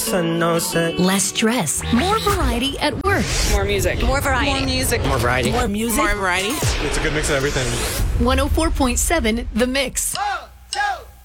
Less stress. More variety at work. More music. More variety. More music. More variety. More music. More variety. It's a good mix of everything. 104.7 The Mix.